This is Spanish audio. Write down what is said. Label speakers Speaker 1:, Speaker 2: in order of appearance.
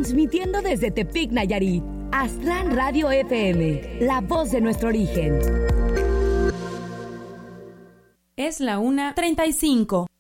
Speaker 1: transmitiendo desde Tepic, Nayarit. Aztlán Radio FM, la voz de nuestro origen.
Speaker 2: Es la 1:35.